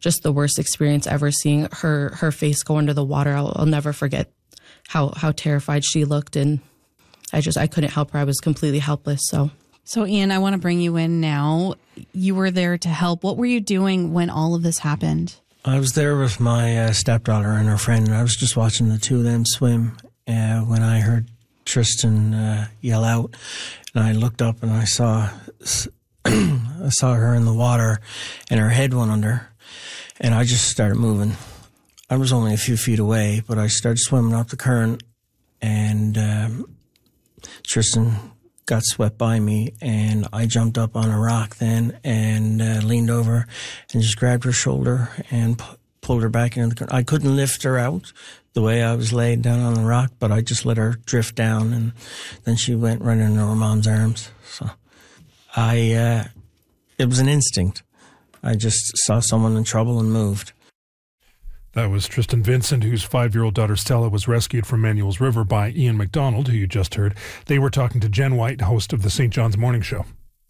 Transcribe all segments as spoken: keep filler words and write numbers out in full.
just the worst experience ever, seeing her, her face go under the water. I'll, I'll never forget how, how terrified she looked. And I just, I couldn't help her. I was completely helpless. So, so Ian, I want to bring you in now. You were there to help. What were you doing when all of this happened? I was there with my uh, stepdaughter and her friend, and I was just watching the two of them swim uh, when I heard Tristan uh, yell out, and I looked up and I saw I saw her in the water, and her head went under, and I just started moving. I was only a few feet away, but I started swimming up the current, and um, Tristan got swept by me, and I jumped up on a rock then and uh, leaned over and just grabbed her shoulder and p- pulled her back into the current. I couldn't lift her out the way I was laid down on the rock, but I just let her drift down, and then she went right into her mom's arms. So I, uh, it was an instinct. I just saw someone in trouble and moved. That was Tristan Vincent, whose five-year-old daughter Stella was rescued from Manuel's River by Ian McDonald, who you just heard. They were talking to Jen White, host of the Saint John's Morning Show.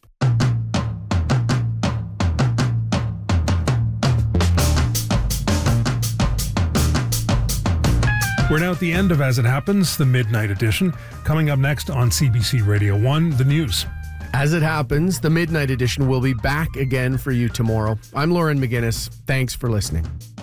We're now at the end of As It Happens, the Midnight Edition. Coming up next on C B C Radio one, the news. As It Happens, the Midnight Edition will be back again for you tomorrow. I'm Lauren McGinnis. Thanks for listening.